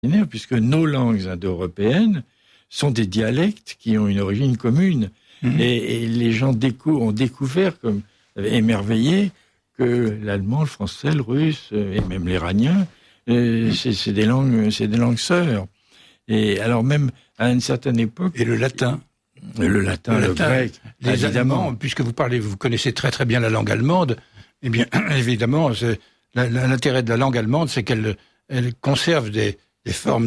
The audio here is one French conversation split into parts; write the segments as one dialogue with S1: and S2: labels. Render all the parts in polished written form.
S1: puisque nos langues indo-européennes sont des dialectes qui ont une origine commune. Et les gens ont découvert, comme émerveillés, que l'allemand, le français, le russe et même l'iranien, c'est des langues sœurs. Et alors même à une certaine époque.
S2: Et le latin.
S1: Le grec.
S2: Les Allemands, puisque vous connaissez très très bien la langue allemande, eh bien évidemment, l'intérêt de la langue allemande, c'est qu'elle conserve des formes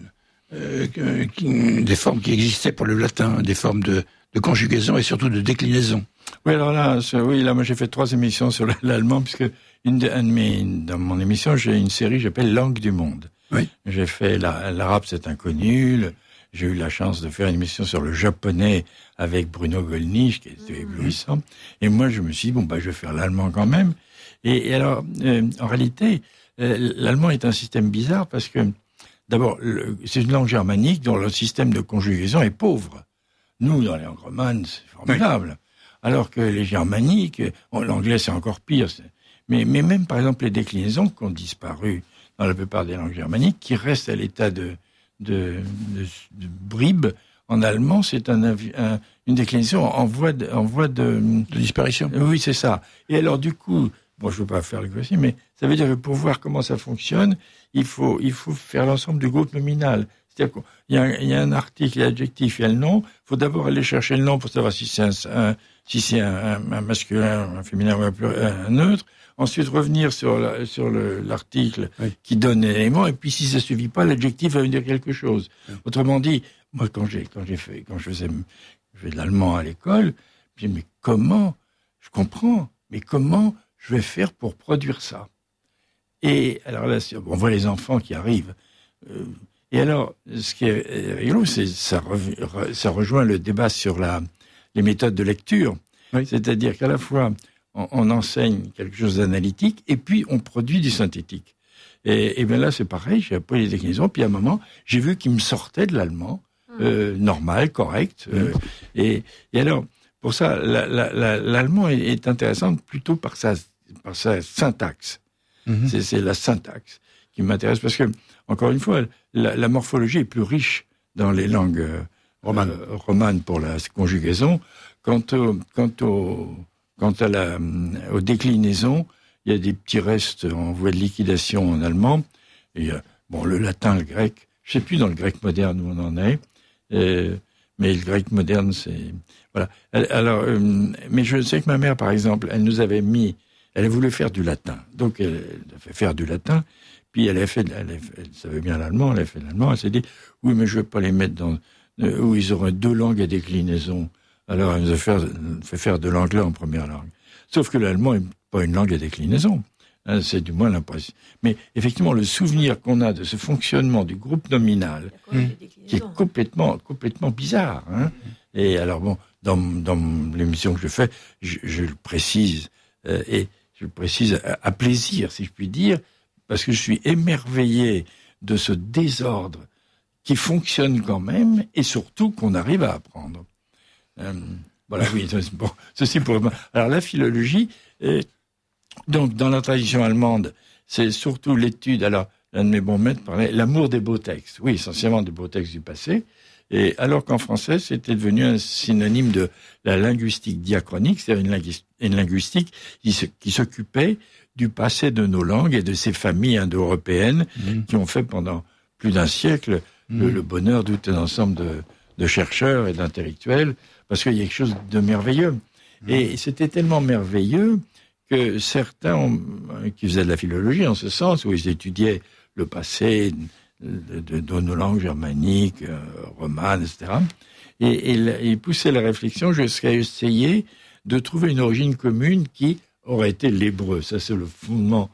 S2: des formes qui existaient pour le latin, des formes de conjugaison et surtout de déclinaison.
S1: Oui, alors là, moi j'ai fait 3 émissions sur l'allemand, puisque dans mon émission, j'ai une série que j'appelle Langue du monde.
S2: Oui.
S1: J'ai fait l'arabe, c'est inconnu. J'ai eu la chance de faire une émission sur le japonais avec Bruno Gollnisch, qui était éblouissant. Et moi, je me suis dit, je vais faire l'allemand quand même. Et alors, en réalité, l'allemand est un système bizarre parce que, d'abord, c'est une langue germanique dont le système de conjugaison est pauvre. Nous, dans les langues romanes, c'est formidable. Oui. Alors que les germaniques, l'anglais c'est encore pire. Mais même, par exemple, les déclinaisons qui ont disparu dans la plupart des langues germaniques, qui restent à l'état de bribe, en allemand, c'est une déclinaison en voie de
S2: disparition.
S1: Oui, c'est ça. Et alors, du coup, je ne veux pas faire le voici, mais ça veut dire que pour voir comment ça fonctionne, il faut faire l'ensemble du groupe nominal. C'est-à-dire qu'il y a un article, il y a l'adjectif, il y a le nom. Il faut d'abord aller chercher le nom pour savoir si c'est un masculin, un féminin ou un neutre. Ensuite, revenir sur l'article qui donne l'élément. Et puis, si ça suffit pas, l'adjectif va dire quelque chose. Autrement dit, moi, quand je faisais de l'allemand à l'école, je me dis, mais comment, je comprends, mais comment je vais faire pour produire ça? Et alors là, on voit les enfants qui arrivent. Et alors, ce qui est rigolo, c'est ça rejoint le débat sur les méthodes de lecture. Oui. C'est-à-dire qu'à la fois, on enseigne quelque chose d'analytique et puis on produit du synthétique. Et bien là, c'est pareil, j'ai appris les déclinaisons, puis à un moment, j'ai vu qu'il me sortait de l'allemand, normal, correct. Et alors, pour ça, l'allemand est intéressant plutôt par sa syntaxe. C'est la syntaxe qui m'intéresse parce que, encore une fois, la morphologie est plus riche dans les langues romanes pour la conjugaison. Quant aux déclinaisons, il y a des petits restes en voie de liquidation en allemand. Et, le latin, le grec, je sais plus dans le grec moderne où on en est, mais le grec moderne, c'est... Voilà. Alors, mais je sais que ma mère, par exemple, elle a voulu faire du latin. Donc, elle a fait faire du latin, puis elle savait bien l'allemand, elle a fait l'allemand, elle s'est dit, oui, mais je vais pas les mettre où ils auraient 2 langues à déclinaison. Alors, elle nous a fait faire de l'anglais en première langue. Sauf que l'allemand n'est pas une langue à déclinaison. C'est du moins l'impression. Mais effectivement, le souvenir qu'on a de ce fonctionnement du groupe nominal, qui est complètement bizarre. Et alors, dans l'émission que je fais, je le précise, et je le précise à plaisir, si je puis dire, parce que je suis émerveillé de ce désordre qui fonctionne quand même, et surtout qu'on arrive à apprendre. Voilà, oui. Bon, ceci pour. Alors la philologie, donc dans la tradition allemande, c'est surtout l'étude. Alors l'un de mes bons maîtres parlait l'amour des beaux textes. Oui, essentiellement des beaux textes du passé. Et alors qu'en français, c'était devenu un synonyme de la linguistique diachronique, c'est-à-dire une linguistique qui s'occupait du passé de nos langues et de ces familles indo-européennes qui ont fait pendant plus d'un siècle le bonheur de tout un ensemble de chercheurs et d'intellectuels, parce qu'il y a quelque chose de merveilleux. Et c'était tellement merveilleux que certains qui faisaient de la philologie, en ce sens, où ils étudiaient le passé de nos langues germaniques, romanes, etc., et ils poussaient la réflexion jusqu'à essayer de trouver une origine commune qui aurait été l'hébreu. Ça, c'est le fondement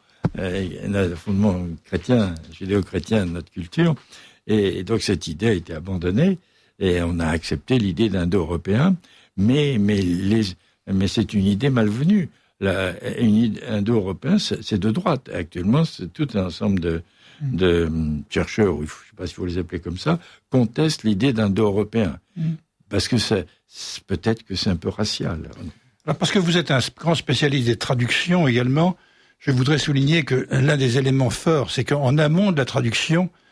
S1: chrétien, judéo-chrétien de notre culture. Et donc, cette idée a été abandonnée. Et on a accepté l'idée d'indo-européen, mais c'est une idée malvenue. Une idée indo-européen, c'est de droite. Actuellement, c'est tout un ensemble de chercheurs, je ne sais pas s'il faut les appeler comme ça, contestent l'idée d'indo-européen. Parce que peut-être que c'est un peu racial.
S2: Alors parce que vous êtes un grand spécialiste des traductions également, je voudrais souligner que l'un des éléments forts, c'est qu'en amont de la traduction,